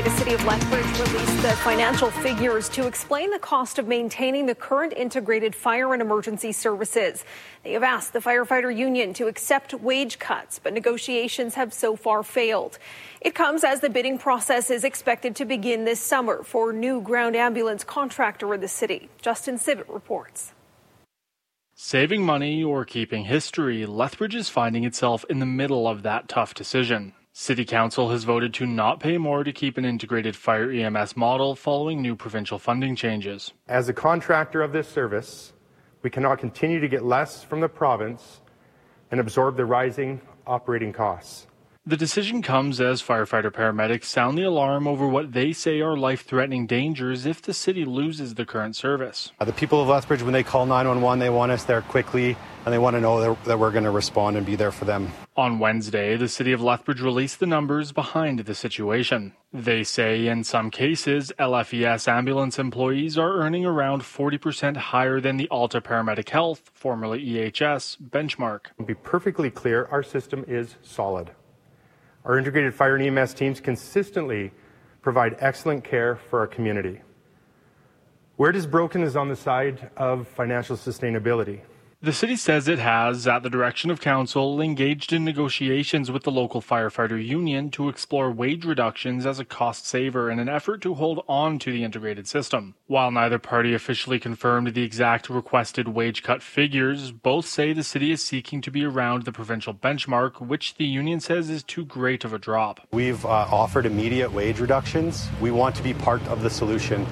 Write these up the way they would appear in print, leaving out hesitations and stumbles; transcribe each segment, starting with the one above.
The city of Lethbridge released the financial figures to explain the cost of maintaining the current integrated fire and emergency services. They have asked the firefighter union to accept wage cuts, but negotiations have so far failed. It comes as the bidding process is expected to begin this summer for new ground ambulance contractor in the city. Justin Sibbett reports. Saving money or keeping history, Lethbridge is finding itself in the middle of that tough decision. City Council has voted to not pay more to keep an integrated fire EMS model following new provincial funding changes. As a contractor of this service, we cannot continue to get less from the province and absorb the rising operating costs. The decision comes as firefighter paramedics sound the alarm over what they say are life-threatening dangers if the city loses the current service. The people of Lethbridge, when they call 911, they want us there quickly, and they want to know that we're going to respond and be there for them. On Wednesday, the city of Lethbridge released the numbers behind the situation. They say in some cases, LFES ambulance employees are earning around 40% higher than the Alta Paramedic Health, formerly EHS, benchmark. To be perfectly clear, our system is solid. Our integrated fire and EMS teams consistently provide excellent care for our community. Where it is broken is on the side of financial sustainability. The city says it has, at the direction of council, engaged in negotiations with the local firefighter union to explore wage reductions as a cost saver in an effort to hold on to the integrated system. While neither party officially confirmed the exact requested wage cut figures, both say the city is seeking to be around the provincial benchmark, which the union says is too great of a drop. We've offered immediate wage reductions. We want to be part of the solution.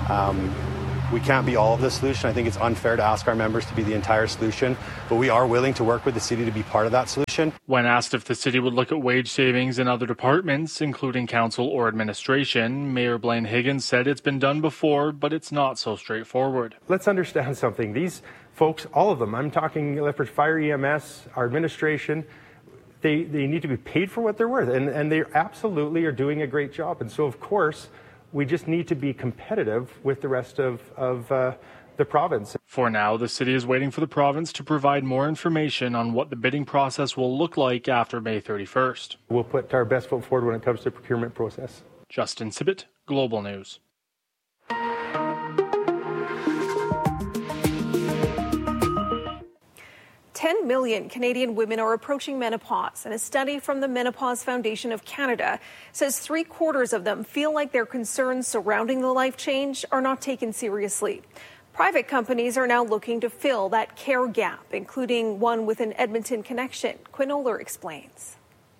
We can't be all of the solution. I think it's unfair to ask our members to be the entire solution, but we are willing to work with the city to be part of that solution. When asked if the city would look at wage savings in other departments, including council or administration, Mayor Blaine Higgins said it's been done before, but it's not so straightforward. Let's understand something. These folks, all of them, I'm talking Lethbridge Fire EMS, our administration, they need to be paid for what they're worth, and they absolutely are doing a great job. And so, of course, we just need to be competitive with the rest of the province. For now, the city is waiting for the province to provide more information on what the bidding process will look like after May 31st. We'll put our best foot forward when it comes to the procurement process. Justin Sibbett, Global News. 10 million Canadian women are approaching menopause, and a study from the Menopause Foundation of Canada says 3/4 of them feel like their concerns surrounding the life change are not taken seriously. Private companies are now looking to fill that care gap, including one with an Edmonton connection. Quinn Oler explains.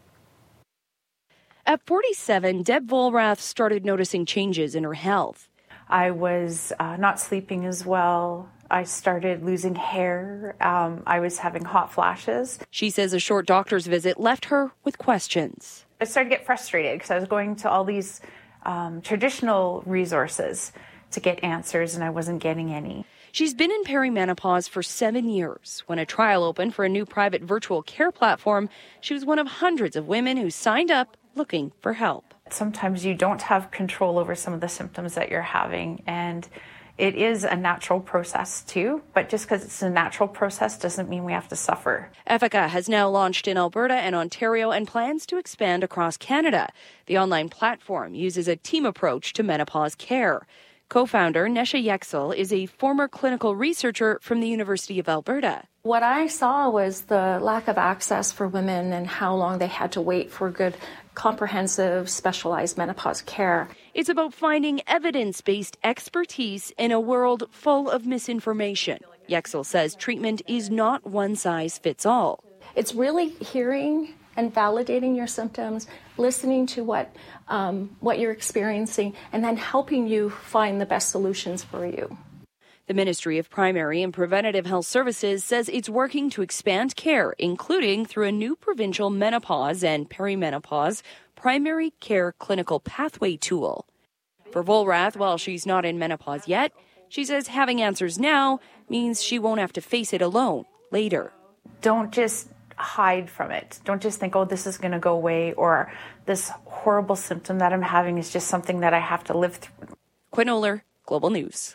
At 47, Deb Volrath started noticing changes in her health. I was not sleeping as well. I started losing hair. I was having hot flashes. She says a short doctor's visit left her with questions. I started to get frustrated because I was going to all these traditional resources to get answers, and I wasn't getting any. She's been in perimenopause for 7 years. When a trial opened for a new private virtual care platform, she was one of hundreds of women who signed up looking for help. Sometimes you don't have control over some of the symptoms that you're having, and it is a natural process too, but just because it's a natural process doesn't mean we have to suffer. Ethica has now launched in Alberta and Ontario and plans to expand across Canada. The online platform uses a team approach to menopause care. Co-founder Nesha Yexel is a former clinical researcher from the University of Alberta. What I saw was the lack of access for women and how long they had to wait for good, comprehensive, specialized menopause care. It's about finding evidence-based expertise in a world full of misinformation. Yexel says treatment is not one size fits all. It's really hearing and validating your symptoms, listening to what you're experiencing, and then helping you find the best solutions for you. The Ministry of Primary and Preventative Health Services says it's working to expand care, including through a new provincial menopause and perimenopause primary care clinical pathway tool. For Volrath, while she's not in menopause yet, she says having answers now means she won't have to face it alone later. Don't just hide from it. Don't just think, oh, this is going to go away, or this horrible symptom that I'm having is just something that I have to live through. Quinn Oler, Global News.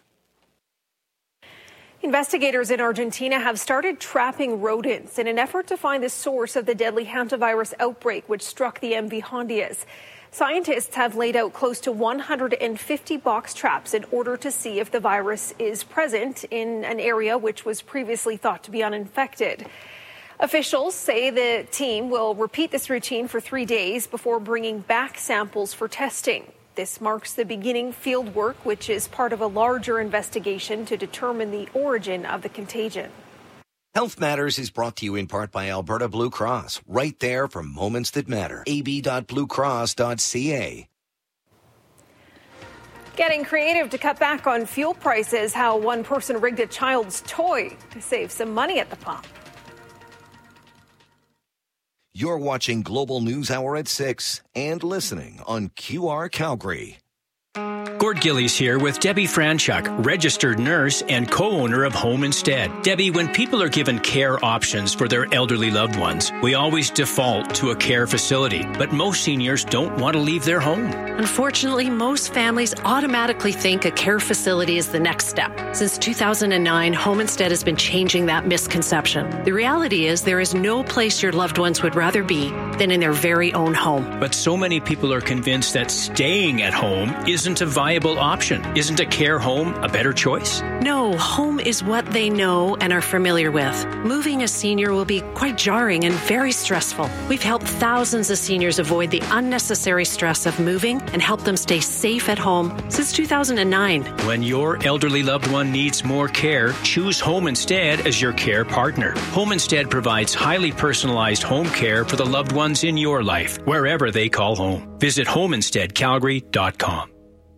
Investigators in Argentina have started trapping rodents in an effort to find the source of the deadly hantavirus outbreak which struck the MV Hondias. Scientists have laid out close to 150 box traps in order to see if the virus is present in an area which was previously thought to be uninfected. Officials say the team will repeat this routine for 3 days before bringing back samples for testing. This marks the beginning field work, which is part of a larger investigation to determine the origin of the contagion. Health Matters is brought to you in part by Alberta Blue Cross, right there for moments that matter. ab.bluecross.ca. Getting creative to cut back on fuel prices, how one person rigged a child's toy to save some money at the pump. You're watching Global News Hour at 6 and listening on QR Calgary. Gord Gillies here with Debbie Franchuk, registered nurse and co-owner of Home Instead. Debbie, when people are given care options for their elderly loved ones, we always default to a care facility, but most seniors don't want to leave their home. Unfortunately, most families automatically think a care facility is the next step. Since 2009, Home Instead has been changing that misconception. The reality is there is no place your loved ones would rather be than in their very own home. But so many people are convinced that staying at home isn't a viable option. Isn't a care home a better choice? No, home is what they know and are familiar with. Moving a senior will be quite jarring and very stressful. We've helped thousands of seniors avoid the unnecessary stress of moving and help them stay safe at home since 2009. When your elderly loved one needs more care, choose Home Instead as your care partner. Home Instead provides highly personalized home care for the loved ones in your life, wherever they call home. Visit homeinsteadcalgary.com.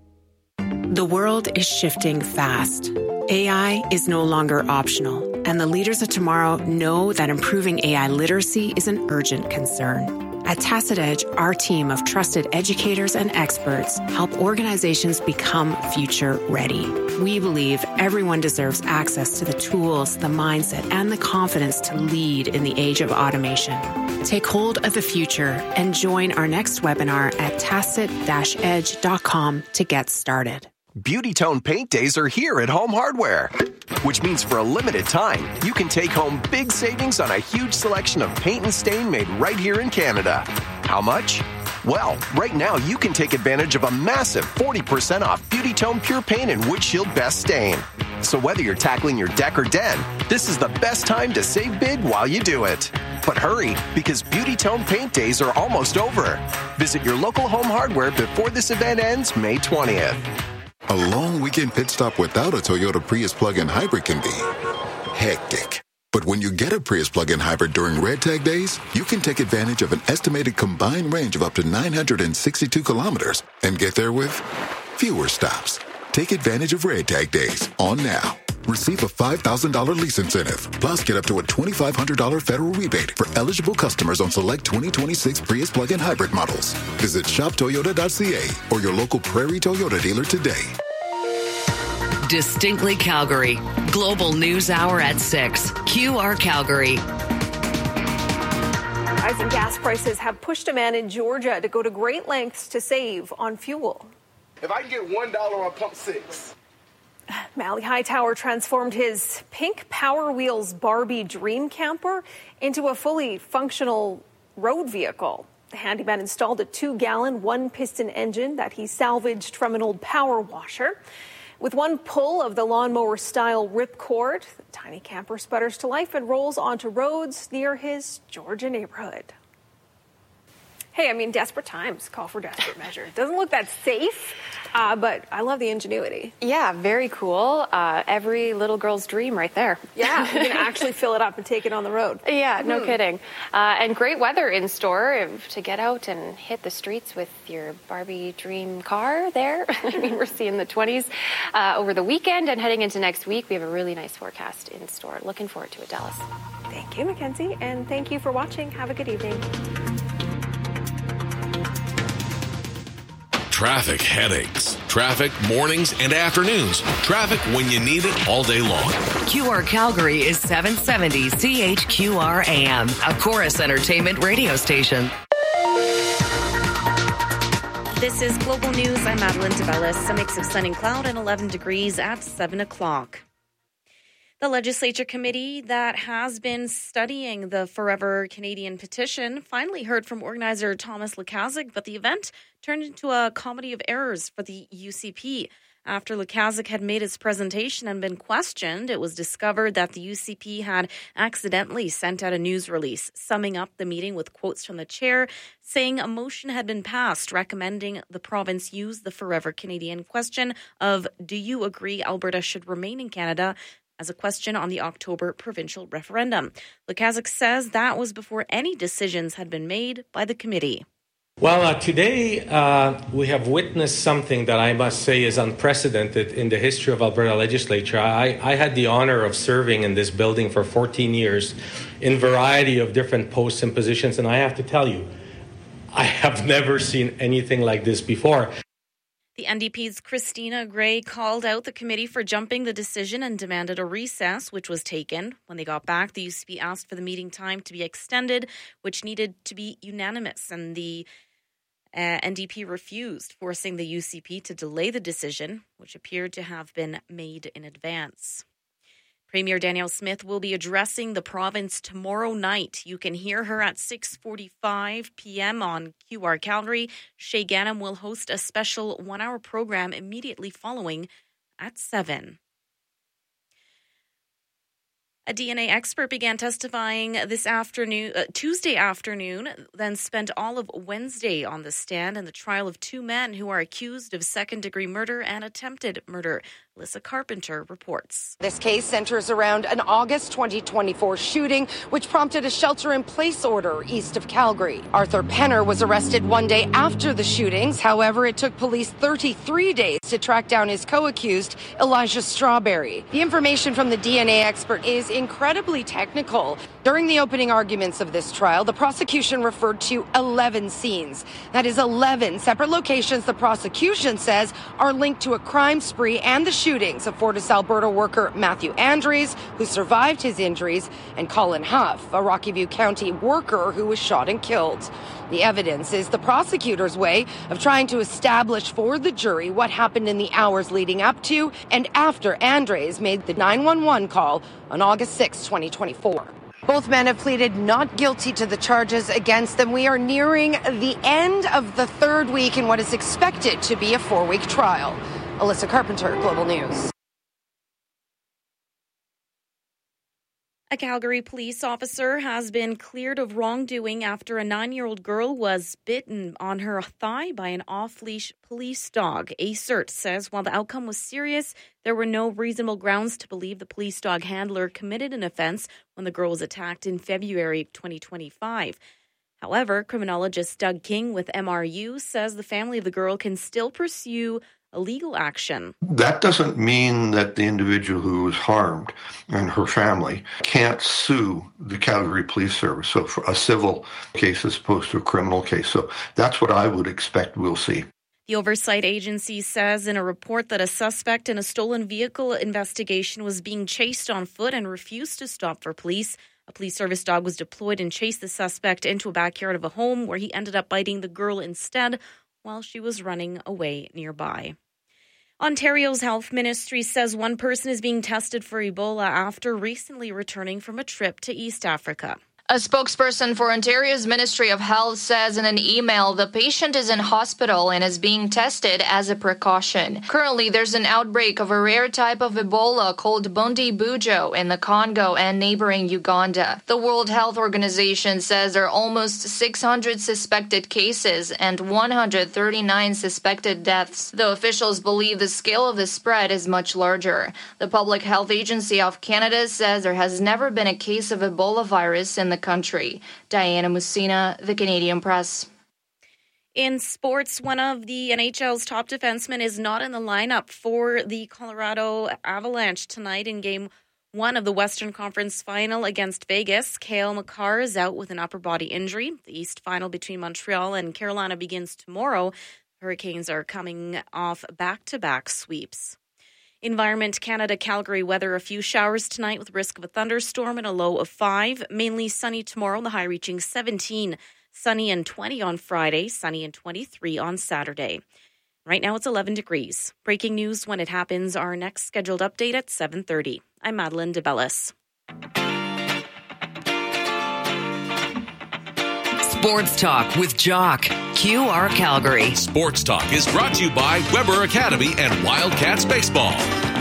The world is shifting fast. AI is no longer optional, and the leaders of tomorrow know that improving AI literacy is an urgent concern. At Tacit Edge, our team of trusted educators and experts help organizations become future ready. We believe everyone deserves access to the tools, the mindset, and the confidence to lead in the age of automation. Take hold of the future and join our next webinar at tacit-edge.com to get started. Beauty Tone Paint Days are here at Home Hardware, which means for a limited time, you can take home big savings on a huge selection of paint and stain made right here in Canada. How much? Well, right now you can take advantage of a massive 40% off Beauty Tone Pure Paint and Wood Shield Best Stain. So whether you're tackling your deck or den, this is the best time to save big while you do it. But hurry, because Beauty Tone Paint Days are almost over. Visit your local Home Hardware before this event ends May 20th. A long weekend pit stop without a Toyota Prius plug-in hybrid can be hectic. But when you get a Prius plug-in hybrid during Red Tag Days, you can take advantage of an estimated combined range of up to 962 kilometers and get there with fewer stops. Take advantage of Red Tag Days on now. Receive a $5,000 lease incentive, plus get up to a $2,500 federal rebate for eligible customers on select 2026 Prius plug-in hybrid models. Visit shoptoyota.ca or your local Prairie Toyota dealer today. Distinctly Calgary. Global News Hour at 6. QR Calgary. Rising gas prices have pushed a man in Georgia to go to great lengths to save on fuel. If I can get $1 on pump 6. Mally Hightower transformed his pink Power Wheels Barbie dream camper into a fully functional road vehicle. The handyman installed a 2-gallon, 1-piston engine that he salvaged from an old power washer. With one pull of the lawnmower-style ripcord, the tiny camper sputters to life and rolls onto roads near his Georgia neighborhood. Hey, I mean, desperate times call for desperate measure. It doesn't look that safe, but I love the ingenuity. Yeah, very cool. Every little girl's dream right there. Yeah, you can actually fill it up and take it on the road. Yeah, no kidding. And great weather in store to get out and hit the streets with your Barbie dream car there. I mean, we're seeing the 20s over the weekend, and heading into next week, we have a really nice forecast in store. Looking forward to it, Dallas. Thank you, Mackenzie, and thank you for watching. Have a good evening. Traffic headaches. Traffic mornings and afternoons. Traffic when you need it all day long. QR Calgary is 770 CHQR AM, a Chorus Entertainment radio station. This is Global News. I'm Madeline DeBellis. A mix of sun and cloud and 11 degrees at 7 o'clock. The legislature committee that has been studying the Forever Canadian petition finally heard from organizer Thomas Lukaszuk, but the event turned into a comedy of errors for the UCP. After Lukaszuk had made his presentation and been questioned, it was discovered that the UCP had accidentally sent out a news release, summing up the meeting with quotes from the chair, saying a motion had been passed recommending the province use the Forever Canadian question of, do you agree Alberta should remain in Canada, as a question on the October provincial referendum. Lukaszuk says that was before any decisions had been made by the committee. Well, today we have witnessed something that I must say is unprecedented in the history of Alberta legislature. I had the honor of serving in this building for 14 years in a variety of different posts and positions, and I have to tell you, I have never seen anything like this before. The NDP's Christina Gray called out the committee for jumping the decision and demanded a recess, which was taken. When they got back, the UCP asked for the meeting time to be extended, which needed to be unanimous, and the NDP refused, forcing the UCP to delay the decision, which appeared to have been made in advance. Premier Danielle Smith will be addressing the province tomorrow night. You can hear her at 6:45 p.m. on QR Calgary. Shay Ganem will host a special one-hour program immediately following at 7. A DNA expert began testifying this afternoon, Tuesday afternoon, then spent all of Wednesday on the stand in the trial of two men who are accused of second-degree murder and attempted murder. Alyssa Carpenter reports. This case centers around an August 2024 shooting, which prompted a shelter-in-place order east of Calgary. Arthur Penner was arrested one day after the shootings. However, it took police 33 days to track down his co-accused, Elijah Strawberry. The information from the DNA expert is incredibly technical. During the opening arguments of this trial, the prosecution referred to 11 scenes. That is 11 separate locations the prosecution says are linked to a crime spree and the shootings of Fortis Alberta worker Matthew Andres, who survived his injuries, and Colin Huff, a Rocky View County worker who was shot and killed. The evidence is the prosecutor's way of trying to establish for the jury what happened in the hours leading up to and after Andres made the 911 call on August 6, 2024. Both men have pleaded not guilty to the charges against them. We are nearing the end of the third week in what is expected to be a 4-week trial. Alyssa Carpenter, Global News. A Calgary police officer has been cleared of wrongdoing after a 9-year-old girl was bitten on her thigh by an off-leash police dog. ACERT says while the outcome was serious, there were no reasonable grounds to believe the police dog handler committed an offense when the girl was attacked in February 2025. However, criminologist Doug King with MRU says the family of the girl can still pursue a legal action. That doesn't mean that the individual who was harmed and her family can't sue the Calgary Police Service. So for a civil case as opposed to a criminal case. So that's what I would expect we'll see. The oversight agency says in a report that a suspect in a stolen vehicle investigation was being chased on foot and refused to stop for police. A police service dog was deployed and chased the suspect into a backyard of a home where he ended up biting the girl instead while she was running away nearby. Ontario's health ministry says one person is being tested for Ebola after recently returning from a trip to East Africa. A spokesperson for Ontario's Ministry of Health says in an email the patient is in hospital and is being tested as a precaution. Currently, there's an outbreak of a rare type of Ebola called Bundibugyo in the Congo and neighboring Uganda. The World Health Organization says there are almost 600 suspected cases and 139 suspected deaths, though officials believe the scale of the spread is much larger. The Public Health Agency of Canada says there has never been a case of Ebola virus in the country. Diana Musina, The Canadian Press. In sports, one of the NHL's top defensemen is not in the lineup for the Colorado Avalanche tonight in Game 1 of the Western Conference Final against Vegas. Cale Makar is out with an upper body injury. The East Final between Montreal and Carolina begins tomorrow. Hurricanes are coming off back-to-back sweeps. Environment Canada Calgary weather, a few showers tonight with risk of a thunderstorm and a low of 5. Mainly sunny tomorrow, the high reaching 17. Sunny and 20 on Friday, sunny and 23 on Saturday. Right now it's 11 degrees. Breaking news when it happens. Our next scheduled update at 7:30. I'm Madeline DeBellis. Sports Talk with Jock. QR Calgary. Sports Talk is brought to you by Weber Academy and Wildcats Baseball.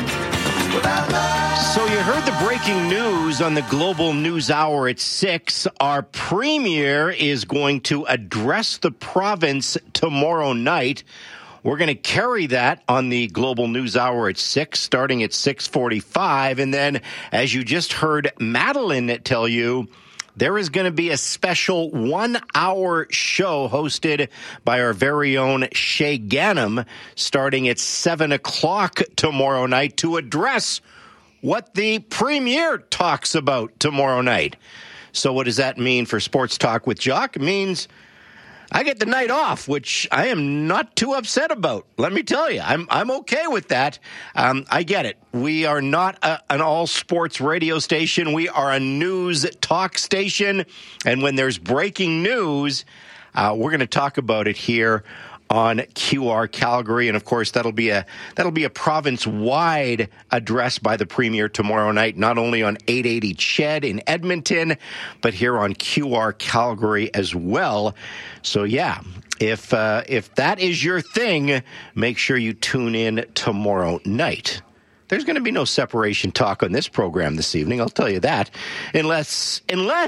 So you heard the breaking news on the Global News Hour at 6. Our premier is going to address the province tomorrow night. We're going to carry that on the Global News Hour at 6, starting at 6:45. And then, as you just heard Madeline tell you, there is going to be a special 1-hour show hosted by our very own Shay Ganem starting at 7 o'clock tomorrow night to address what the premier talks about tomorrow night. So what does that mean for Sports Talk with Jock? It means I get the night off, which I am not too upset about. Let me tell you, I'm okay with that. I get it. We are not an all-sports radio station. We are a news talk station. And when there's breaking news, we're going to talk about it here on QR Calgary. And of course, that'll be a province-wide address by the premier tomorrow night, not only on 880 CHED in Edmonton, but here on QR Calgary as well. So yeah, if that is your thing, make sure you tune in tomorrow night. There's going to be no separation talk on this program this evening, I'll tell you that, unless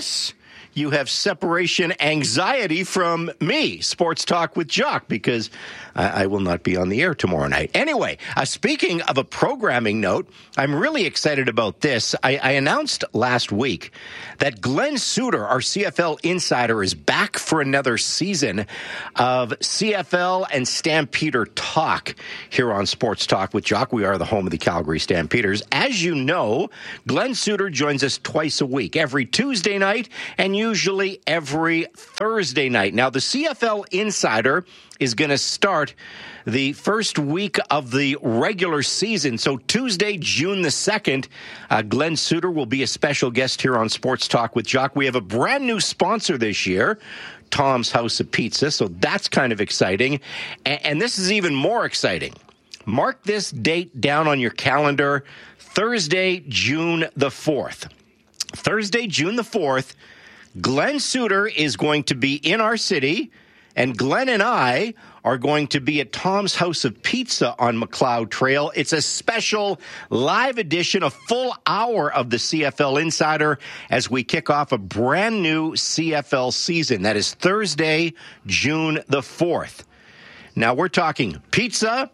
you have separation anxiety from me, Sports Talk with Jock, because I will not be on the air tomorrow night. Anyway, speaking of a programming note, I'm really excited about this. I announced last week that Glenn Suter, our CFL insider, is back for another season of CFL and Stampeder Talk here on Sports Talk with Jock. We are the home of the Calgary Stampeders. As you know, Glenn Suter joins us twice a week, every Tuesday night and usually every Thursday night. Now, the CFL Insider is going to start the first week of the regular season. So Tuesday, June the 2nd, Glenn Suter will be a special guest here on Sports Talk with Jock. We have a brand new sponsor this year, Tom's House of Pizza. So that's kind of exciting. And this is even more exciting. Mark this date down on your calendar, Thursday, June the 4th. Thursday, June the 4th, Glenn Suter is going to be in our city, and Glenn and I are going to be at Tom's House of Pizza on McLeod Trail. It's a special live edition, a full hour of the CFL Insider as we kick off a brand new CFL season. That is Thursday, June the 4th. Now, we're talking pizza,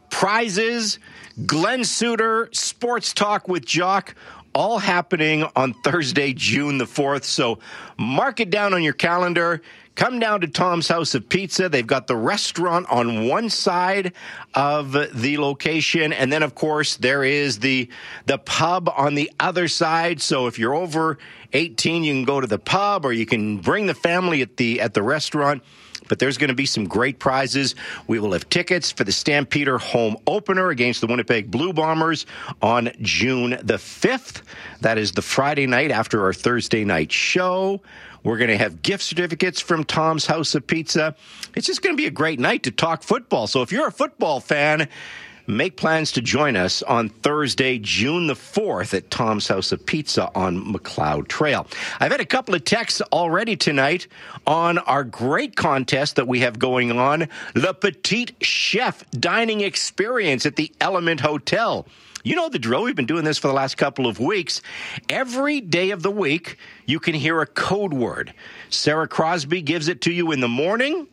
prizes, Glenn Suter, Sports Talk with Jock, all happening on Thursday, June the 4th. So mark it down on your calendar. Come down to Tom's House of Pizza. They've got the restaurant on one side of the location. And then, of course, there is the pub on the other side. So if you're over 18, you can go to the pub or you can bring the family at the restaurant. But there's going to be some great prizes. We will have tickets for the Stampeder home opener against the Winnipeg Blue Bombers on June the 5th. That is the Friday night after our Thursday night show. We're going to have gift certificates from Tom's House of Pizza. It's just going to be a great night to talk football. So if you're a football fan, make plans to join us on Thursday, June the 4th at Tom's House of Pizza on McLeod Trail. I've had a couple of texts already tonight on our great contest that we have going on, Le Petit Chef Dining Experience at the Element Hotel. You know the drill. We've been doing this for the last couple of weeks. Every day of the week, you can hear a code word. Sarah Crosby gives it to you in the morning.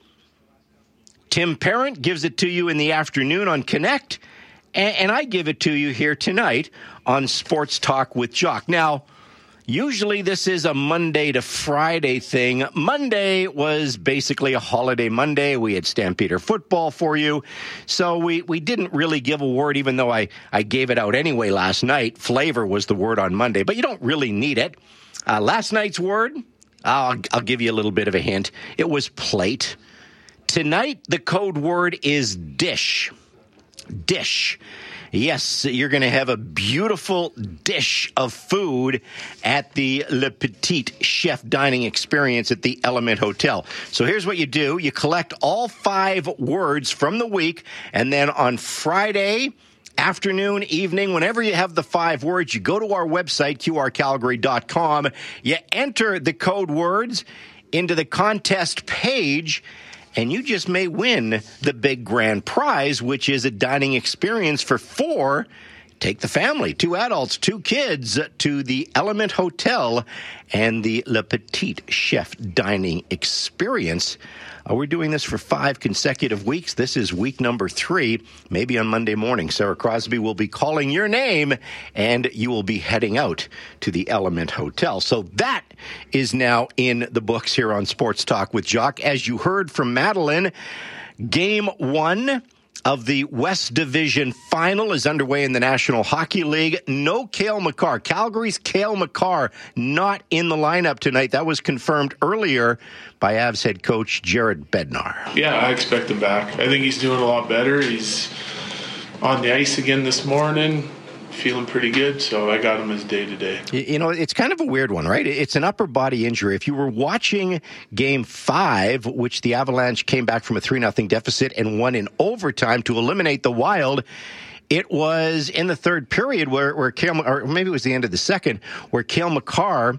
Tim Parent gives it to you in the afternoon on Connect, and I give it to you here tonight on Sports Talk with Jock. Now, usually this is a Monday to Friday thing. Monday was basically a holiday Monday. We had Stampeder football for you, so we didn't really give a word, even though I gave it out anyway last night. Flavor was the word on Monday, but you don't really need it. Last night's word, I'll give you a little bit of a hint. It was plate. Tonight, the code word is dish. Dish. Yes, you're going to have a beautiful dish of food at the Le Petit Chef dining experience at the Element Hotel. So here's what you do. You collect all 5 words from the week, and then on Friday afternoon, evening, whenever you have the 5 words, you go to our website, qrcalgary.com. You enter the code words into the contest page, and you just may win the big grand prize, which is a dining experience for 4. Take the family, 2 adults, 2 kids, to the Element Hotel and the Le Petit Chef dining experience. We're doing this for 5 consecutive weeks. This is week number 3. Maybe on Monday morning, Sarah Crosby will be calling your name, and you will be heading out to the Element Hotel. So that is now in the books here on Sports Talk with Jock. As you heard from Madeline, Game 1 of the West Division Final is underway in the National Hockey League. No Cale Makar. Calgary's Cale Makar not in the lineup tonight. That was confirmed earlier by Avs head coach Jared Bednar. Yeah, I expect him back. I think he's doing a lot better. He's on the ice again this morning, feeling pretty good, so I got him as day-to-day. You know, it's kind of a weird one, right? It's an upper body injury. If you were watching Game 5, which the Avalanche came back from a 3-0 deficit and won in overtime to eliminate the Wild, it was in the third period where Cale, or maybe it was the end of the second, where Cale Makar,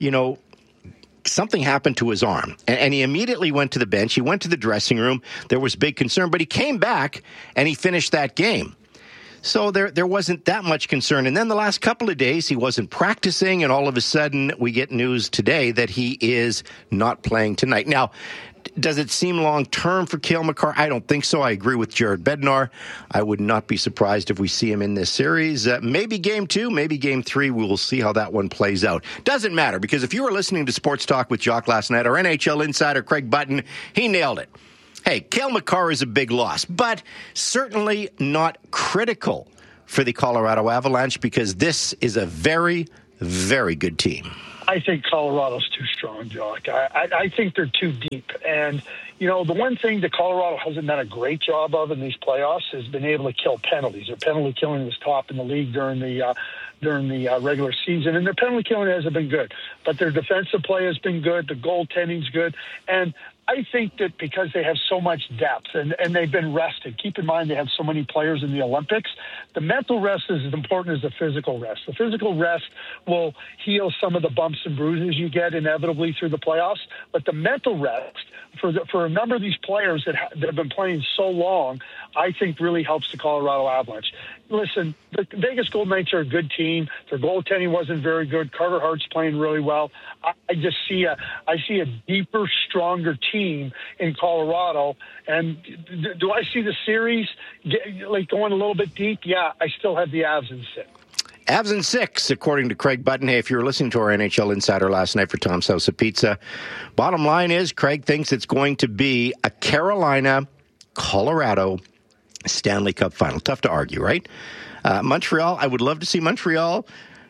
something happened to his arm, and he immediately went to the bench. He went to the dressing room. There was big concern, but he came back and he finished that game. So there wasn't that much concern. And then the last couple of days, he wasn't practicing, and all of a sudden, we get news today that he is not playing tonight. Now, does it seem long-term for Cale Makar? I don't think so. I agree with Jared Bednar. I would not be surprised if we see him in this series. Maybe Game 2, maybe Game 3. We will see how that one plays out. Doesn't matter, because if you were listening to Sports Talk with Jock last night, our NHL insider, Craig Button, he nailed it. Hey, Cale Makar is a big loss, but certainly not critical for the Colorado Avalanche, because this is a very, very good team. I think Colorado's too strong, Jock. I think they're too deep. And, the one thing that Colorado hasn't done a great job of in these playoffs has been able to kill penalties. Their penalty killing was top in the league during the regular season, and their penalty killing hasn't been good. But their defensive play has been good. The goaltending's good. And I think that because they have so much depth and they've been rested, keep in mind they have so many players in the Olympics, the mental rest is as important as the physical rest. The physical rest will heal some of the bumps and bruises you get inevitably through the playoffs, but the mental rest for a number of these players that have been playing so long, I think really helps the Colorado Avalanche. Listen, the Vegas Golden Knights are a good team. Their goaltending wasn't very good. Carter Hart's playing really well. I see a deeper, stronger team in Colorado. And do I see the series going a little bit deep? Yeah, I still have the Avs in 6. Avs in 6, according to Craig Button. Hey, if you were listening to our NHL Insider last night for Tom's House of Pizza, bottom line is Craig thinks it's going to be a Carolina-Colorado Stanley Cup final. Tough to argue, right? Montreal, I would love to see Montreal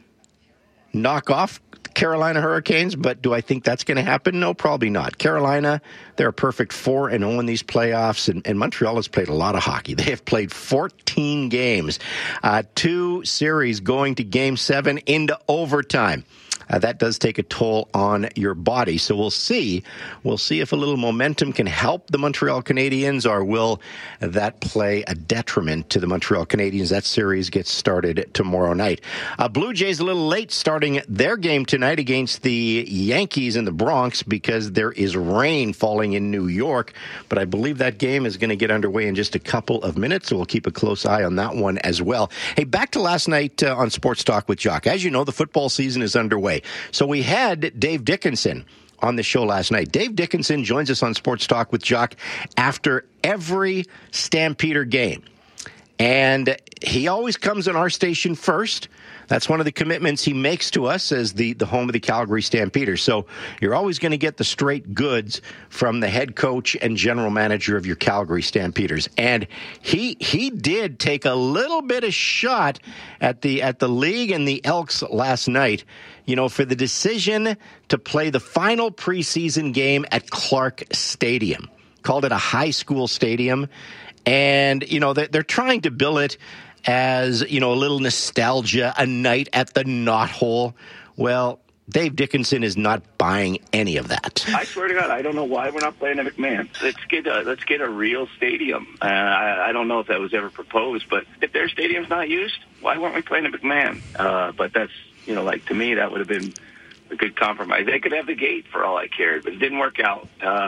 knock off Carolina Hurricanes, but do I think that's going to happen? No, probably not. Carolina, they're a perfect 4-0 in these playoffs, and Montreal has played a lot of hockey. They have played 14 games, 2 series going to Game 7 into overtime. That does take a toll on your body. So we'll see. We'll see if a little momentum can help the Montreal Canadiens, or will that play a detriment to the Montreal Canadiens? That series gets started tomorrow night. Blue Jays a little late starting their game tonight against the Yankees in the Bronx because there is rain falling in New York. But I believe that game is going to get underway in just a couple of minutes, so we'll keep a close eye on that one as well. Hey, back to last night on Sports Talk with Jock. As you know, the football season is underway. So we had Dave Dickinson on the show last night. Dave Dickinson joins us on Sports Talk with Jock after every Stampeder game. And he always comes on our station first. That's one of the commitments he makes to us as the home of the Calgary Stampeders. So you're always going to get the straight goods from the head coach and general manager of your Calgary Stampeders. And he did take a little bit of shot at the league and the Elks last night, for the decision to play the final preseason game at Clark Stadium. Called it a high school stadium. And, they're trying to bill it as, a little nostalgia, a night at the Knothole. Well, Dave Dickenson is not buying any of that. I swear to God, I don't know why we're not playing at McMahon. Let's get a real stadium. I don't know if that was ever proposed, but if their stadium's not used, why weren't we playing at McMahon? But that's, to me, that would have been a good compromise. They could have the gate for all I cared, but it didn't work out.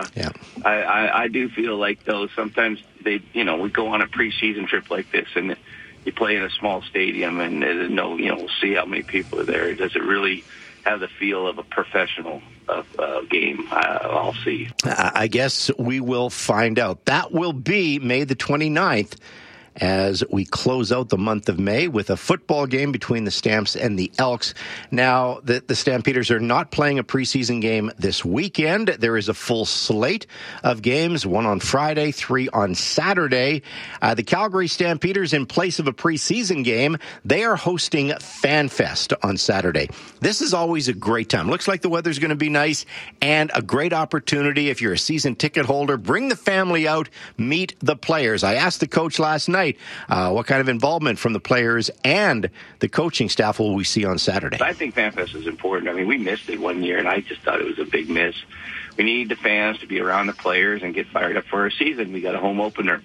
I do feel like, though, sometimes we go on a preseason trip like this and you play in a small stadium and we'll see how many people are there. Does it really have the feel of a professional game? I'll see. I guess we will find out. That will be May the 29th as we close out the month of May with a football game between the Stamps and the Elks. Now, the Stampeders are not playing a preseason game this weekend. There is a full slate of games, 1 on Friday, 3 on Saturday. The Calgary Stampeders, in place of a preseason game, they are hosting FanFest on Saturday. This is always a great time. Looks like the weather's going to be nice and a great opportunity. If you're a season ticket holder, bring the family out, meet the players. I asked the coach last night, what kind of involvement from the players and the coaching staff will we see on Saturday? I think FanFest is important. I mean, we missed it one year, and I just thought it was a big miss. We need the fans to be around the players and get fired up for our season. We got a home opener.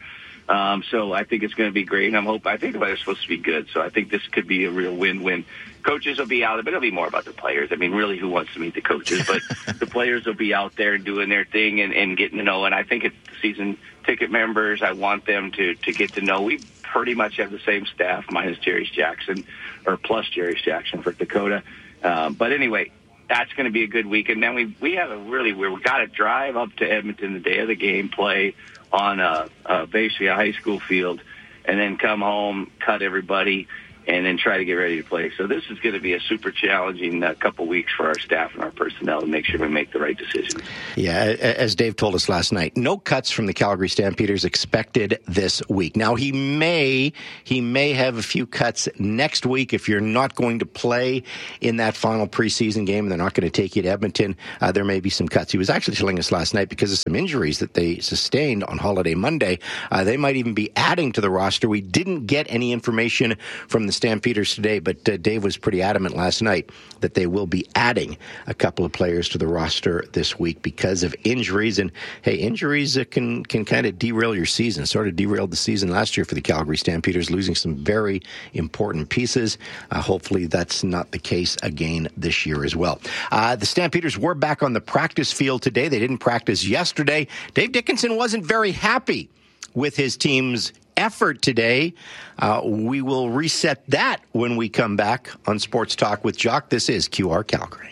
So I think it's going to be great, and I think the weather's supposed to be good, so I think this could be a real win-win. Coaches will be out, but it'll be more about the players. I mean, really, who wants to meet the coaches? But the players will be out there doing their thing and getting to know, and I think it's season ticket members. I want them to get to know. We pretty much have the same staff, minus Jerry Jackson, or plus Jerry Jackson for Dakota. But anyway, that's going to be a good week. And then we have we've got to drive up to Edmonton the day of the game, play on basically a high school field, and then come home, cut everybody, and then try to get ready to play. So this is going to be a super challenging couple weeks for our staff and our personnel to make sure we make the right decisions. Yeah, as Dave told us last night, no cuts from the Calgary Stampeders expected this week. Now, he may have a few cuts next week if you're not going to play in that final preseason game and they're not going to take you to Edmonton. There may be some cuts. He was actually telling us last night because of some injuries that they sustained on Holiday Monday. They might even be adding to the roster. We didn't get any information from the Stampeders today, but Dave was pretty adamant last night that they will be adding a couple of players to the roster this week because of injuries. And hey, injuries can kind of derail your season. Sort of derailed the season last year for the Calgary Stampeders, losing some very important pieces. Hopefully that's not the case again this year as well. The Stampeders were back on the practice field today. They didn't practice yesterday. Dave Dickenson wasn't very happy with his team's effort today. We will reset that when we come back on Sports Talk with Jock. This is QR Calgary.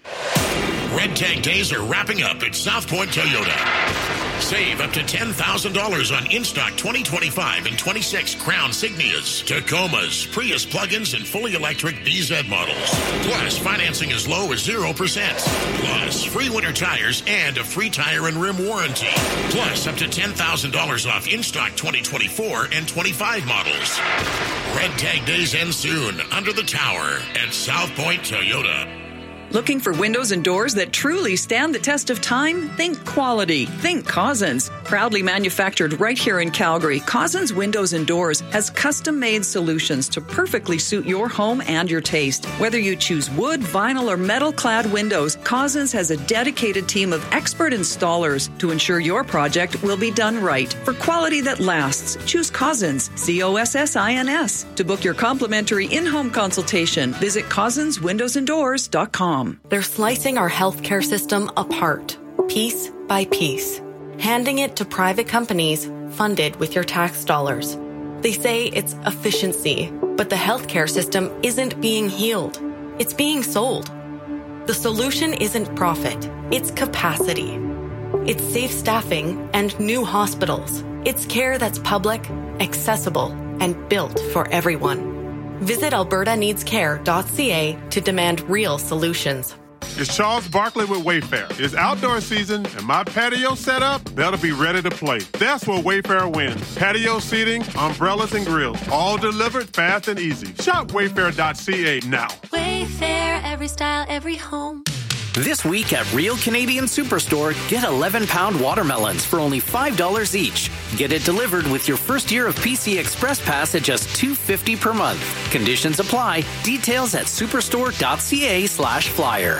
Red Tag Days are wrapping up at South Point Toyota. Save up to $10,000 on in-stock 2025 and 26 Crown Signias, Tacomas, Prius plug-ins, and fully electric BZ models. Plus, financing as low as 0%. Plus, free winter tires and a free tire and rim warranty. Plus, up to $10,000 off in-stock 2024 and 25 models. Red Tag Days end soon under the tower at South Point Toyota. Looking for windows and doors that truly stand the test of time? Think quality. Think Cousins. Proudly manufactured right here in Calgary, Cousins Windows and Doors has custom-made solutions to perfectly suit your home and your taste. Whether you choose wood, vinyl, or metal-clad windows, Cousins has a dedicated team of expert installers to ensure your project will be done right. For quality that lasts, choose Cousins, COSSINS. To book your complimentary in-home consultation, visit CousinsWindowsandDoors.com. They're slicing our healthcare system apart, piece by piece, handing it to private companies funded with your tax dollars. They say it's efficiency, but the healthcare system isn't being healed. It's being sold. The solution isn't profit, it's capacity. It's safe staffing and new hospitals. It's care that's public, accessible, and built for everyone. Visit albertaneedscare.ca to demand real solutions. It's Charles Barkley with Wayfair. It's outdoor season, and my patio set up, that'll be ready to play. That's where Wayfair wins. Patio seating, umbrellas, and grills, all delivered fast and easy. Shop wayfair.ca now. Wayfair, every style, every home. This week at Real Canadian Superstore, get 11-pound watermelons for only $5 each. Get it delivered with your first year of PC Express Pass at just $2.50 per month. Conditions apply. Details at superstore.ca/flyer.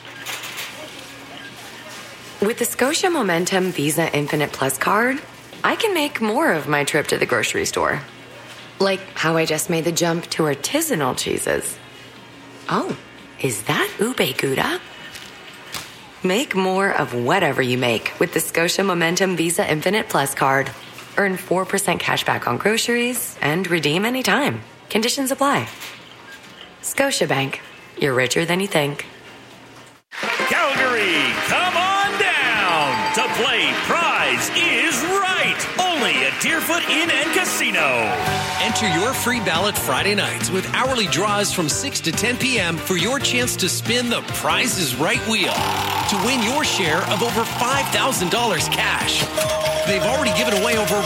With the Scotia Momentum Visa Infinite Plus card, I can make more of my trip to the grocery store. Like how I just made the jump to artisanal cheeses. Oh, is that ube gouda? Make more of whatever you make with the Scotia Momentum Visa Infinite Plus card. Earn 4% cash back on groceries and redeem anytime. Conditions apply. Scotiabank. You're richer than you think. Calgary, come on down to play Prize is Right. Only at Deerfoot Inn and Casino. Enter your free ballot Friday nights with hourly draws from 6 to 10 p.m. for your chance to spin the Prize is Right wheel to win your share of over $5,000 cash. They've already given away over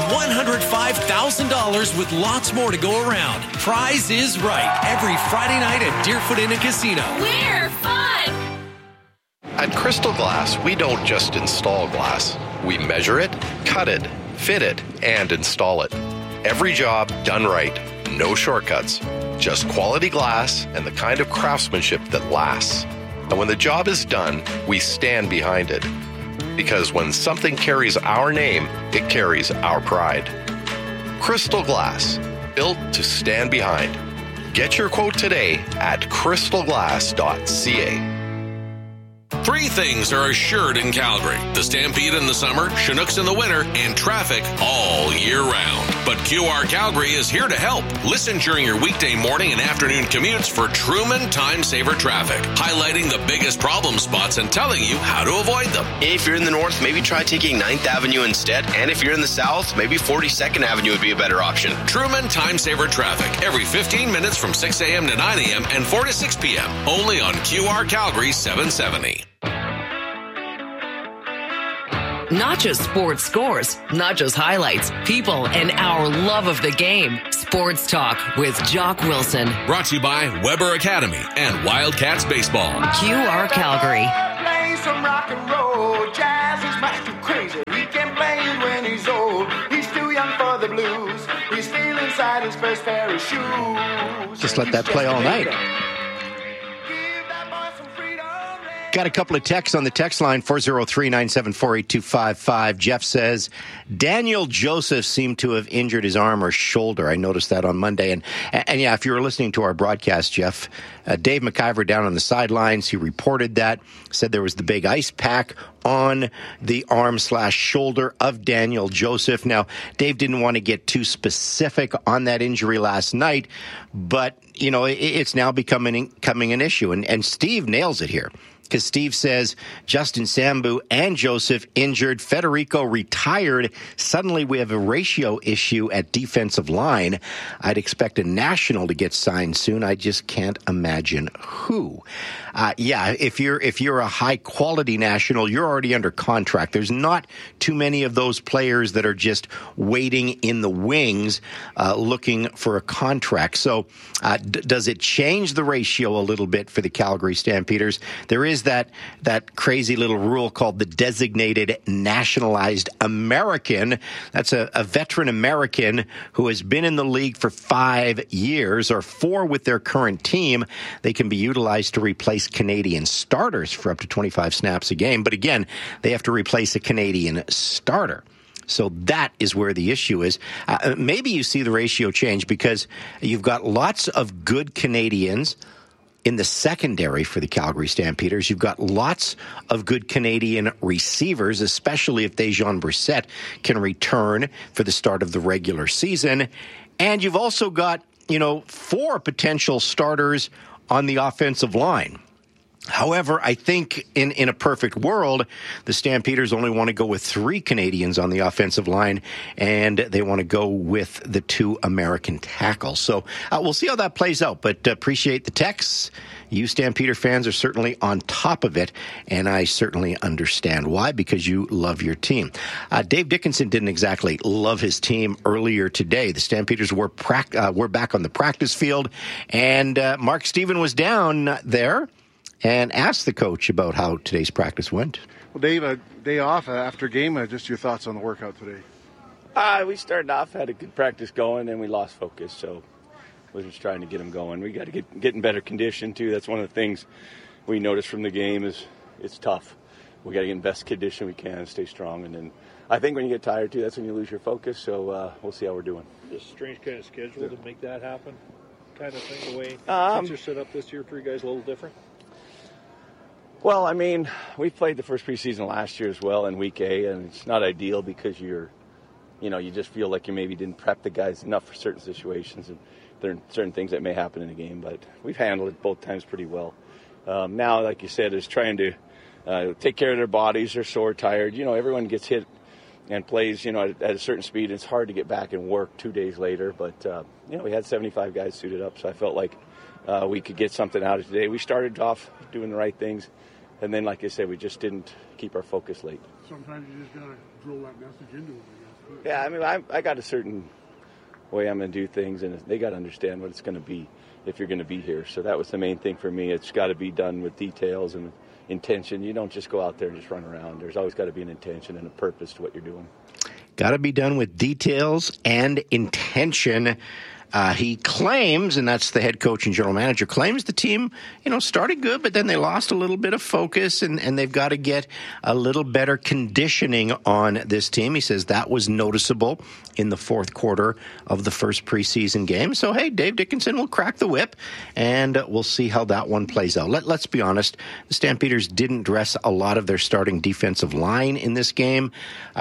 $105,000 with lots more to go around. Prize is Right every Friday night at Deerfoot Inn and Casino. We're fun! At Crystal Glass, we don't just install glass. We measure it, cut it, fit it, and install it. Every job done right. No shortcuts. Just quality glass and the kind of craftsmanship that lasts. And when the job is done, we stand behind it. Because when something carries our name, it carries our pride. Crystal Glass, built to stand behind. Get your quote today at crystalglass.ca. Three things are assured in Calgary: the Stampede in the summer, Chinooks in the winter, and traffic all year round. But QR Calgary is here to help. Listen during your weekday morning and afternoon commutes for Truman Time Saver Traffic, highlighting the biggest problem spots and telling you how to avoid them. If you're in the north, maybe try taking 9th Avenue instead. And if you're in the south, maybe 42nd Avenue would be a better option. Truman Time Saver Traffic, every 15 minutes from 6 a.m. to 9 a.m. and 4 to 6 p.m. Only on QR Calgary 770. Not just sports scores, not just highlights, people, and our love of the game. Sports Talk with Jock Wilson. Brought to you by Weber Academy and Wildcats Baseball. QR Calgary. Play some rock and roll. Jazz is much too crazy. He can play it when he's old. He's too young for the blues. He's still inside his first pair of shoes. Just let that play all night. Got a couple of texts on the text line, 403-974-8255. Jeff says, Daniel Joseph seemed to have injured his arm or shoulder. I noticed that on Monday. And yeah, if you were listening to our broadcast, Jeff, Dave McIver down on the sidelines, he reported that, said there was the big ice pack on the arm/shoulder of Daniel Joseph. Now, Dave didn't want to get too specific on that injury last night, but, you know, it's now becoming an issue. And Steve nails it here. Because Steve says Justin Sambu and Joseph injured. Federico retired. Suddenly we have a ratio issue at defensive line. I'd expect a national to get signed soon. I just can't imagine who. Yeah, if you're a high quality national, you're already under contract. There's not too many of those players that are just waiting in the wings, looking for a contract. So does it change the ratio a little bit for the Calgary Stampeders? There is that crazy little rule called the designated nationalized American. That's a veteran American who has been in the league for 5 years or 4 with their current team. They can be utilized to replace Canadian starters for up to 25 snaps a game. But again, they have to replace a Canadian starter. So that is where the issue is. Maybe you see the ratio change because you've got lots of good Canadians in the secondary for the Calgary Stampeders. You've got lots of good Canadian receivers, especially if Dejan Brissett can return for the start of the regular season. And you've also got, 4 potential starters on the offensive line. However, I think in a perfect world, the Stampeders only want to go with 3 Canadians on the offensive line, and they want to go with the 2 American tackles. So we'll see how that plays out, but appreciate the texts. You Stampeder fans are certainly on top of it, and I certainly understand why, because you love your team. Dave Dickinson didn't exactly love his team earlier today. The Stampeders were back on the practice field, and Mark Stephen was down there. and asked the coach about how today's practice went. Well, Dave, a day off after game, just your thoughts on the workout today. We started off, had a good practice going, and we lost focus, so we're just trying to get them going. We got to get in better condition, too. That's one of the things we noticed from the game is it's tough. We got to get in best condition we can, stay strong, and then I think when you get tired, too, that's when you lose your focus, so we'll see how we're doing. Just a strange kind of schedule to make that happen, kind of thing, the way things are set up this year for you guys, a little different? Well, I mean, we played the first preseason last year as well in Week A, and it's not ideal because you just feel like you maybe didn't prep the guys enough for certain situations, and there are certain things that may happen in a game, but we've handled it both times pretty well. Now, like you said, is trying to take care of their bodies. They're sore, tired. Everyone gets hit and plays, at a certain speed. It's hard to get back and work 2 days later, but, we had 75 guys suited up, so I felt like we could get something out of today. We started off doing the right things, and then, like I said, we just didn't keep our focus late. Sometimes you just got to drill that message into them, I guess. Yeah, I mean, I got a certain way I'm going to do things, and they got to understand what it's going to be if you're going to be here. So that was the main thing for me. It's got to be done with details and intention. You don't just go out there and just run around. There's always got to be an intention and a purpose to what you're doing. Got to be done with details and intention. He claims, and that's the head coach and general manager, claims the team, started good, but then they lost a little bit of focus, and they've got to get a little better conditioning on this team. He says that was noticeable in the fourth quarter of the first preseason game. So, hey, Dave Dickenson will crack the whip, and we'll see how that one plays out. Let's be honest, the Stampeders didn't dress a lot of their starting defensive line in this game.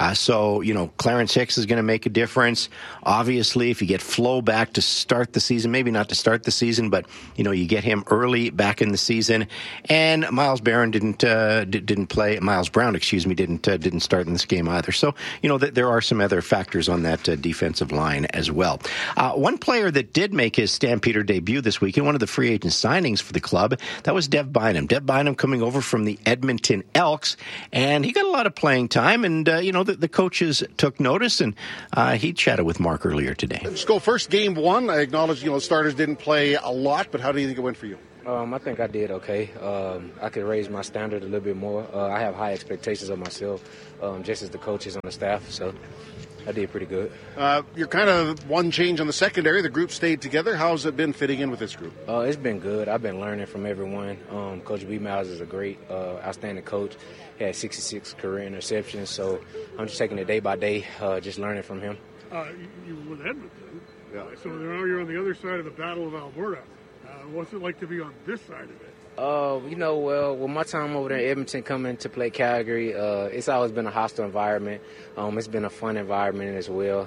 So, Clarence Hicks is going to make a difference. Obviously, if you get Flo back to start the season, maybe not to start the season, but you get him early back in the season. And Miles Brown didn't play. Miles Brown, didn't start in this game either. So there are some other factors on that defensive line as well. One player that did make his Stampeder debut this week, and one of the free agent signings for the club, that was Dev Bynum. Dev Bynum coming over from the Edmonton Elks, and he got a lot of playing time. And the coaches took notice, and he chatted with Mark earlier today. Let's go first, game one. I acknowledge, starters didn't play a lot, but how do you think it went for you? I think I did okay. I could raise my standard a little bit more. I have high expectations of myself, just as the coaches on the staff, so I did pretty good. You're kind of one change on the secondary. The group stayed together. How's it been fitting in with this group? It's been good. I've been learning from everyone. Coach B. Miles is a great, outstanding coach. He had 66 career interceptions, so I'm just taking it day by day, just learning from him. You were with Edmonton. Yeah. So now you're on the other side of the Battle of Alberta. What's it like to be on this side of it? Well, with my time over there in Edmonton coming to play Calgary, it's always been a hostile environment. It's been a fun environment as well.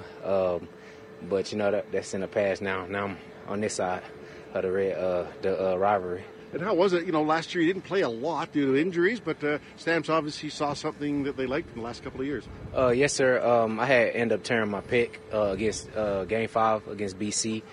But, that's in the past now. Now I'm on this side of the rivalry. And how was it? Last year you didn't play a lot due to injuries, but Stamps obviously saw something that they liked in the last couple of years. Yes, sir. I had ended up tearing my pec against Game 5 against BC.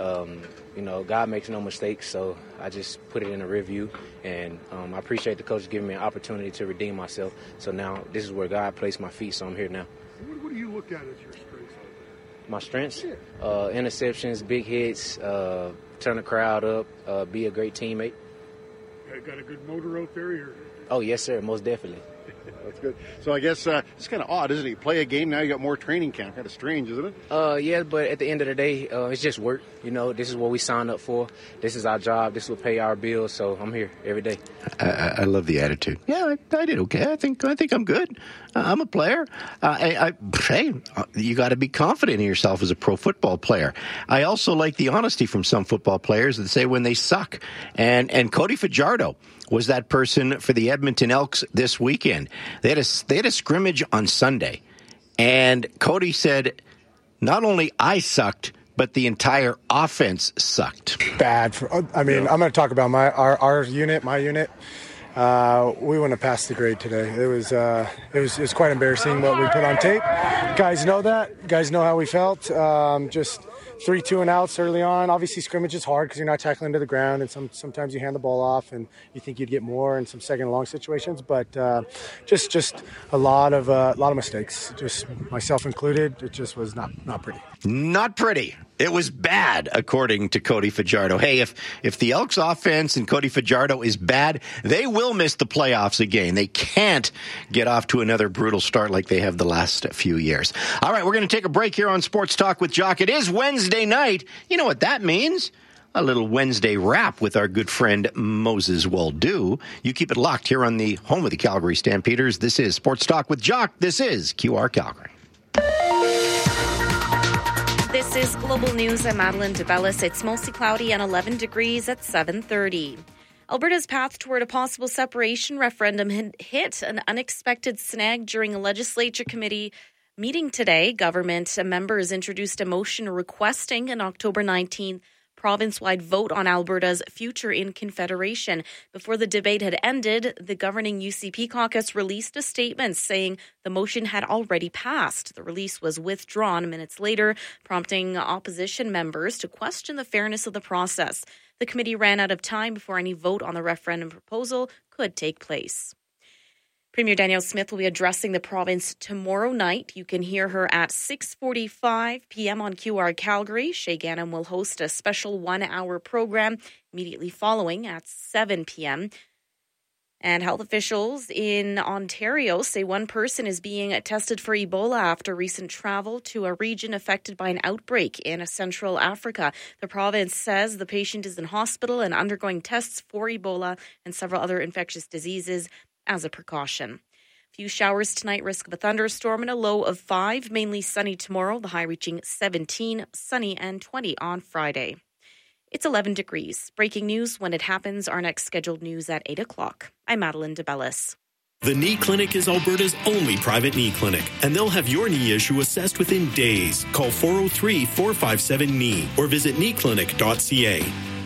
God makes no mistakes, so I just put it in a review, and I appreciate the coach giving me an opportunity to redeem myself. So now this is where God placed my feet, so I'm here now. What do you look at as your strengths? My strengths? Interceptions, big hits, turn the crowd up, be a great teammate. Got a good motor out there? Oh, yes, sir, most definitely. That's good. So I guess it's kind of odd, isn't it? You play a game, now you got more training camp. Kind of strange, isn't it? Yeah, but at the end of the day, it's just work. This is what we signed up for. This is our job. This will pay our bills. So I'm here every day. I love the attitude. Yeah, I did okay. I think I'm good. I'm a player. Hey, you got to be confident in yourself as a pro football player. I also like the honesty from some football players that say when they suck. And Cody Fajardo was that person for the Edmonton Elks this weekend. They had a scrimmage on Sunday, and Cody said, "Not only I sucked, but the entire offense sucked." Bad. I'm going to talk about our unit, my unit. We wouldn't have passed the grade today. It was quite embarrassing what we put on tape. Guys know that. Guys know how we felt. Just 3 2-and-outs early on. Obviously, scrimmage is hard because you're not tackling to the ground, and sometimes you hand the ball off and you think you'd get more in some second and long situations. But just a lot of mistakes, just myself included. It just was not pretty. Not pretty. It was bad, according to Cody Fajardo. Hey, if the Elks offense and Cody Fajardo is bad, they will miss the playoffs again. They can't get off to another brutal start like they have the last few years. All right, we're going to take a break here on Sports Talk with Jock. It is Wednesday night. You know what that means? A little Wednesday wrap with our good friend Moses Waldo. You keep it locked here on the home of the Calgary Stampeders. This is Sports Talk with Jock. This is QR Calgary. This is Global News. I'm Madeline DeBellis. It's mostly cloudy and 11 degrees at 7:30. Alberta's path toward a possible separation referendum hit an unexpected snag during a legislature committee meeting today. Government members introduced a motion requesting an October 19th province-wide vote on Alberta's future in Confederation. Before the debate had ended, the governing UCP caucus released a statement saying the motion had already passed. The release was withdrawn minutes later, prompting opposition members to question the fairness of the process. The committee ran out of time before any vote on the referendum proposal could take place. Premier Danielle Smith will be addressing the province tomorrow night. You can hear her at 6:45 p.m. on QR Calgary. Shay Gannon will host a special 1-hour program immediately following at 7 p.m. And health officials in Ontario say one person is being tested for Ebola after recent travel to a region affected by an outbreak in Central Africa. The province says the patient is in hospital and undergoing tests for Ebola and several other infectious diseases as a precaution. Few showers tonight, risk of a thunderstorm and a low of 5. Mainly sunny tomorrow, the high reaching 17, sunny and 20 on Friday. It's 11 degrees. Breaking news when it happens. Our next scheduled news at 8 o'clock. I'm Madeline DeBellis. The Knee Clinic is Alberta's only private knee clinic, and they'll have your knee issue assessed within days. Call 403-457-KNEE or visit kneeclinic.ca.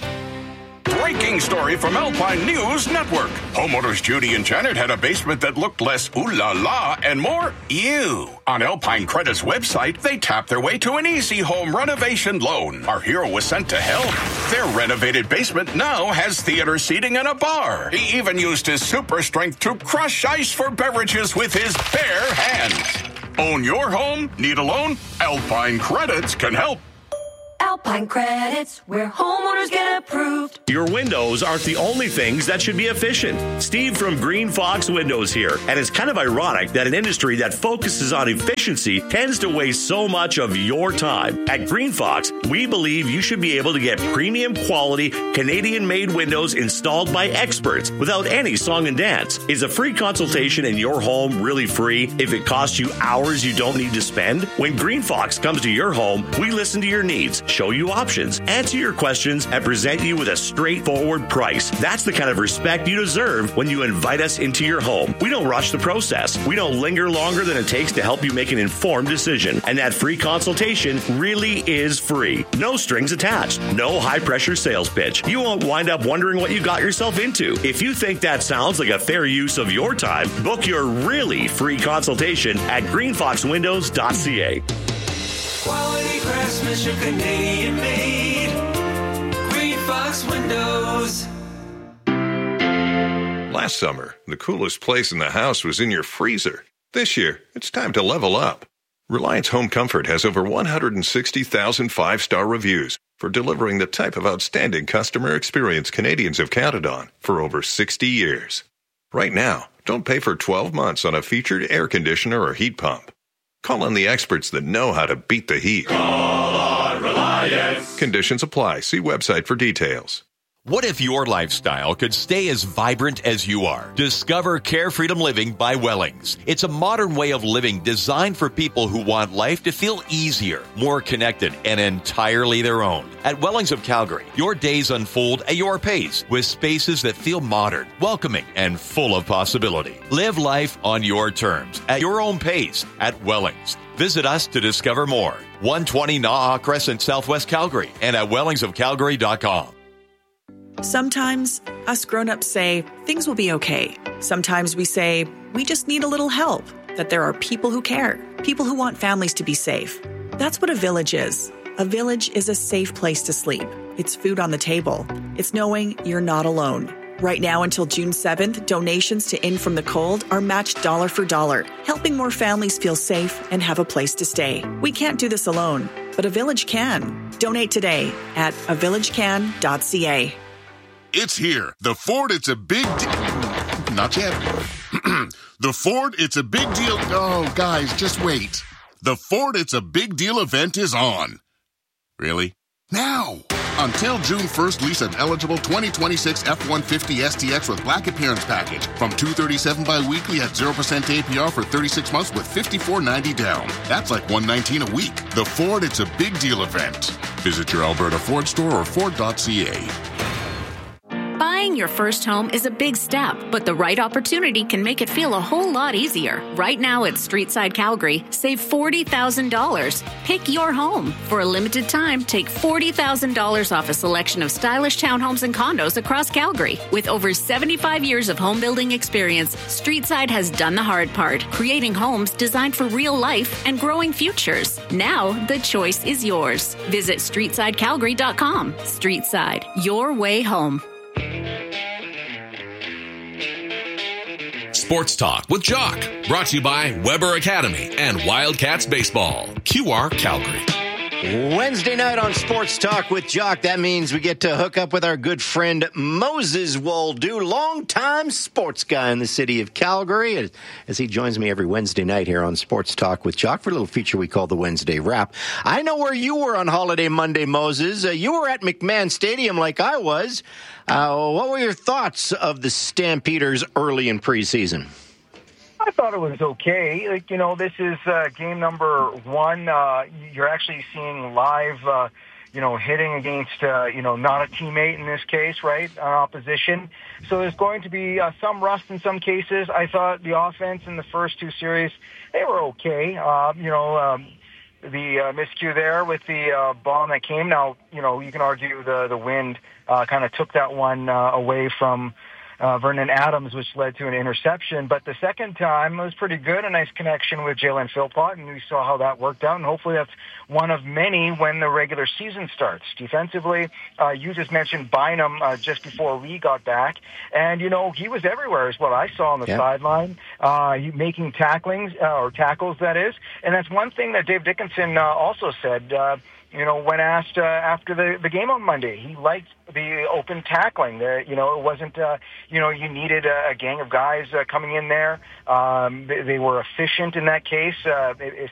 Breaking story from Alpine News Network. Homeowners Judy and Janet had a basement that looked less ooh la la and more ew. On Alpine Credit's website, they tapped their way to an easy home renovation loan. Our hero was sent to help. Their renovated basement now has theater seating and a bar. He even used his super strength to crush ice for beverages with his bare hands. Own your home? Need a loan? Alpine Credits can help. Alpine Credits, where homeowners get approved. Your windows aren't the only things that should be efficient. Steve from Green Fox Windows here. And it's kind of ironic that an industry that focuses on efficiency tends to waste so much of your time. At Green Fox, we believe you should be able to get premium quality Canadian-made windows installed by experts without any song and dance. Is a free consultation in your home really free if it costs you hours you don't need to spend? When Green Fox comes to your home, we listen to your needs, show you options, answer your questions, and present you with a straightforward price. That's the kind of respect you deserve when you invite us into your home. We don't rush the process. We don't linger longer than it takes to help you make an informed decision. And that free consultation really is free. No strings attached. No high-pressure sales pitch. You won't wind up wondering what you got yourself into. If you think that sounds like a fair use of your time, book your really free consultation at greenfoxwindows.ca. Quality craftsmanship, Canadian made. Green Fox Windows. Last summer, the coolest place in the house was in your freezer. This year, it's time to level up. Reliance Home Comfort has over 160,000 5-star reviews for delivering the type of outstanding customer experience Canadians have counted on for over 60 years. Right now, don't pay for 12 months on a featured air conditioner or heat pump. Call on the experts that know how to beat the heat. Call on Reliance. Conditions apply. See website for details. What if your lifestyle could stay as vibrant as you are? Discover Care Freedom Living by Wellings. It's a modern way of living designed for people who want life to feel easier, more connected, and entirely their own. At Wellings of Calgary, your days unfold at your pace with spaces that feel modern, welcoming, and full of possibility. Live life on your terms, at your own pace, at Wellings. Visit us to discover more. 120 Naha Crescent, Southwest Calgary, and at wellingsofcalgary.com. Sometimes us grown-ups say things will be okay. Sometimes we say we just need a little help, that there are people who care, people who want families to be safe. That's what a village is. A village is a safe place to sleep. It's food on the table. It's knowing you're not alone. Right now until June 7th, donations to In From the Cold are matched dollar for dollar, helping more families feel safe and have a place to stay. We can't do this alone. but a village can. Donate today at avillagecan.ca. It's here. The Ford It's a Big Not yet. The Ford It's a Big Deal. Oh, guys, just wait. The Ford It's a Big Deal event is on. Really? Now! Until June 1st, lease an eligible 2026 F-150 STX with black appearance package from $237 bi-weekly at 0% APR for 36 months with $54.90 down. That's like $119 a week. The Ford It's a Big Deal event. Visit your Alberta Ford store or Ford.ca. Buying your first home is a big step, but the right opportunity can make it feel a whole lot easier. Right now at Streetside Calgary, save $40,000. Pick your home. For a limited time, take $40,000 off a selection of stylish townhomes and condos across Calgary. With over 75 years of home building experience, Streetside has done the hard part, creating homes designed for real life and growing futures. Now, the choice is yours. Visit StreetsideCalgary.com. Streetside, your way home. Sports Talk with Jock, brought to you by Weber Academy and Wildcats Baseball. QR Calgary. Wednesday night on Sports Talk with Jock. That means we get to hook up with our good friend Moses Waldo, longtime sports guy in the city of Calgary, as he joins me every Wednesday night here on Sports Talk with Jock for a little feature we call the Wednesday Wrap. I know where you were on holiday Monday, Moses. You were at McMahon Stadium like I was. What were your thoughts of the Stampeders early in preseason? I thought it was okay. Like, this is game number one. You're actually seeing live, hitting against, not a teammate in this case, right, an opposition. So there's going to be some rust in some cases. I thought the offense in the first two series, they were okay. The miscue there with the bomb that came. Now, you can argue the wind kind of took that one away from Vernon Adams, which led to an interception. But the second time, it was pretty good, a nice connection with Jalen Philpott, and we saw how that worked out. And hopefully that's one of many when the regular season starts. Defensively, you just mentioned Bynum just before we got back. And, he was everywhere is what I saw on the sideline, making tackles, that is. And that's one thing that Dave Dickinson also said, when asked after the game on Monday. He liked the open tackling. It wasn't, you needed a gang of guys coming in there. They were efficient in that case.